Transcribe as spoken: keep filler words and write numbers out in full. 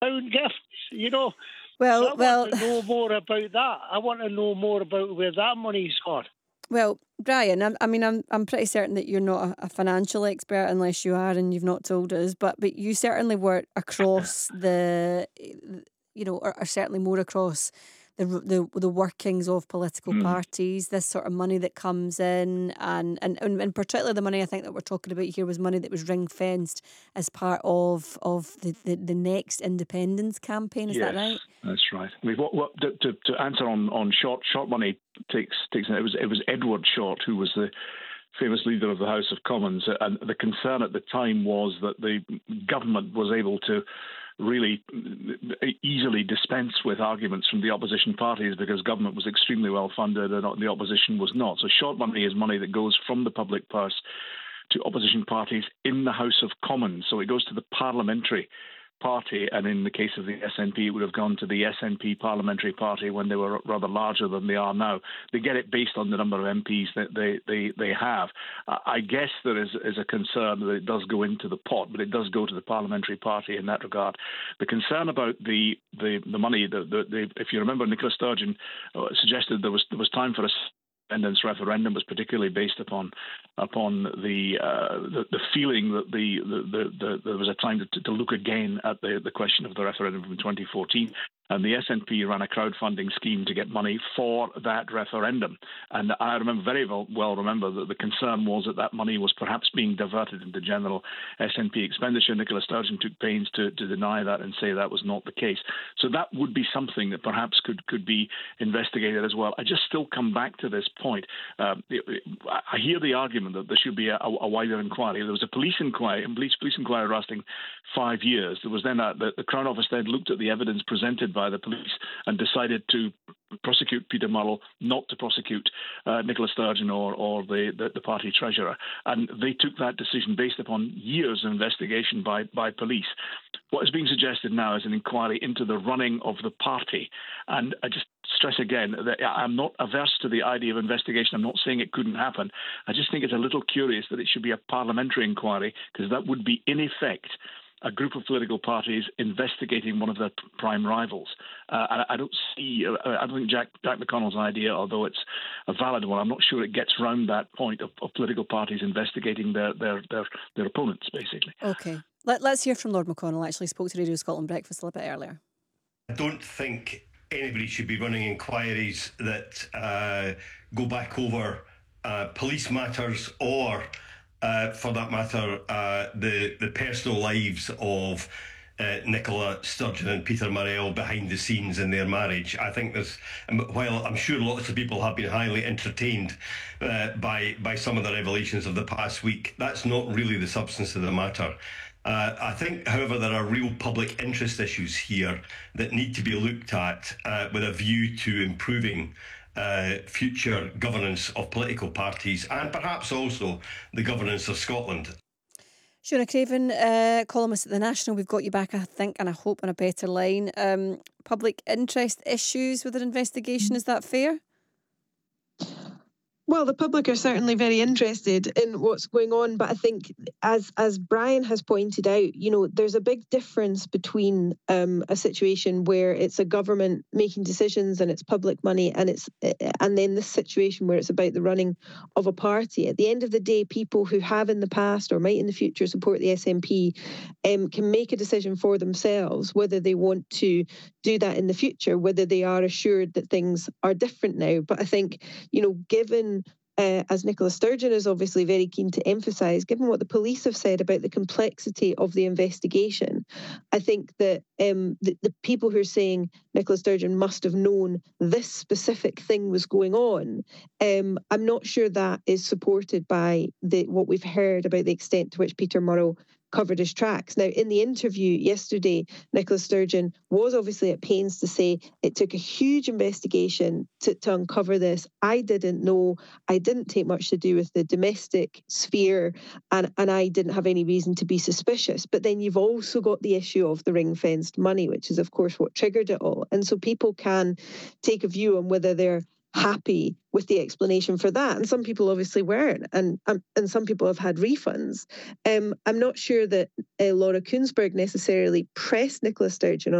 pound gifts, you know. Well, so I well, want to know more about that. I want to know more about where that money's gone. Well, Brian, I, I mean, I'm I'm pretty certain that you're not a, a financial expert unless you are, and you've not told us. But but you certainly were across the, you know, or, or certainly more across the the the workings of political Mm. parties. This sort of money that comes in, and and and, and particularly the money I think that we're talking about here was money that was ring fenced as part of of the, the, the next independence campaign. Is Yes, that right? that's right. I mean, what, what, to, to, to answer on, on short short money takes takes it was it was Edward Short who was the famous leader of the House of Commons, and the concern at the time was that the government was able to really easily dispense with arguments from the opposition parties because government was extremely well funded and the opposition was not. So short money is money that goes from the public purse to opposition parties in the House of Commons. So it goes to the parliamentary party, and in the case of the S N P, it would have gone to the S N P parliamentary party when they were rather larger than they are now. They get it based on the number of M Ps that they, they, they have. I guess there is, is a concern that it does go into the pot, but it does go to the parliamentary party in that regard. The concern about the the, the money, the, the, the, if you remember, Nicola Sturgeon suggested there was there was time for a independence referendum was particularly based upon upon the uh, the, the feeling that the, the, the, the there was a time to, to look again at the, the question of the referendum from twenty fourteen. And the S N P ran a crowdfunding scheme to get money for that referendum. And I remember very well, well remember that the concern was that that money was perhaps being diverted into general S N P expenditure. Nicola Sturgeon took pains to, to deny that and say that was not the case. So that would be something that perhaps could, could be investigated as well. I just still come back to this point. Um, I hear the argument that there should be a, a wider inquiry. There was a police inquiry, and police, police inquiry lasting five years. There was then a, the, the Crown Office then looked at the evidence presented by the police and decided to prosecute Peter Murrell, not to prosecute uh, Nicola Sturgeon or, or the, the, the party treasurer. And they took that decision based upon years of investigation by, by police. What is being suggested now is an inquiry into the running of the party. And I just stress again that I'm not averse to the idea of investigation. I'm not saying it couldn't happen. I just think it's a little curious that it should be a parliamentary inquiry, because that would be, in effect, a group of political parties investigating one of their prime rivals. Uh, and I don't see, uh, I don't think Jack, Jack McConnell's idea, although it's a valid one, I'm not sure it gets round that point of, of political parties investigating their, their, their, their opponents, basically. OK. Let, let's hear from Lord McConnell. Actually spoke to Radio Scotland Breakfast a little bit earlier. I don't think anybody should be running inquiries that uh, go back over uh, police matters or Uh, for that matter, uh, the the personal lives of uh, Nicola Sturgeon and Peter Murrell behind the scenes in their marriage. I think there's, while I'm sure lots of people have been highly entertained uh, by by some of the revelations of the past week, that's not really the substance of the matter. Uh, I think, however, there are real public interest issues here that need to be looked at uh, with a view to improving Uh, future governance of political parties and perhaps also the governance of Scotland. Shona Craven, uh, columnist at The National, we've got you back, I think, and I hope on a better line. Um, public interest issues with an investigation, is that fair? Well, the public are certainly very interested in what's going on, but I think, as as Brian has pointed out, you know, there's a big difference between um, a situation where it's a government making decisions and it's public money, and it's and then this situation where it's about the running of a party. At the end of the day, people who have in the past or might in the future support the S N P um, can make a decision for themselves whether they want to do that in the future, whether they are assured that things are different now. But I think, you know, given Uh, as Nicola Sturgeon is obviously very keen to emphasise, given what the police have said about the complexity of the investigation, I think that um, the, the people who are saying Nicola Sturgeon must have known this specific thing was going on, um, I'm not sure that is supported by the, what we've heard about the extent to which Peter Murrell covered his tracks. Now, in the interview yesterday, Nicola Sturgeon was obviously at pains to say it took a huge investigation to, to uncover this. I didn't know. I didn't take much to do with the domestic sphere, and, and I didn't have any reason to be suspicious. But then you've also got the issue of the ring-fenced money, which is, of course, what triggered it all. And so people can take a view on whether they're happy with the explanation for that, and some people obviously weren't, and um, and some people have had refunds. Um, I'm not sure that uh, Laura Kuenssberg necessarily pressed Nicola Sturgeon on